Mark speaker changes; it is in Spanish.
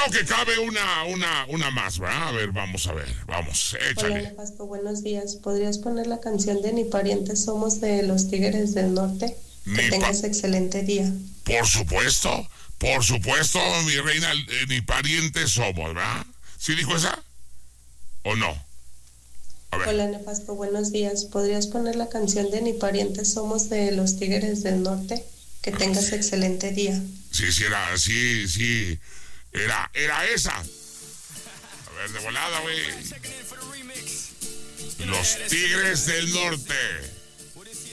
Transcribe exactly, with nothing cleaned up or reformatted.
Speaker 1: creo que cabe una, una, una más, ¿verdad? A ver, vamos a ver, vamos, échale.
Speaker 2: Hola, Nefasto, buenos días. ¿Podrías poner la canción de Ni parientes somos de los Tigres del Norte? Que
Speaker 1: Ni
Speaker 2: tengas
Speaker 1: pa-
Speaker 2: excelente día.
Speaker 1: Por supuesto, por supuesto, mi reina, eh, ni parientes somos, ¿verdad? ¿Sí dijo esa? ¿O no? A ver.
Speaker 2: Hola, Nefasto, buenos días. ¿Podrías poner la canción de Ni parientes somos de los Tigres del Norte? Que tengas excelente día.
Speaker 1: Sí, sí, era, sí, sí, era, era esa. A ver, de volada, güey. Los Tigres del Norte.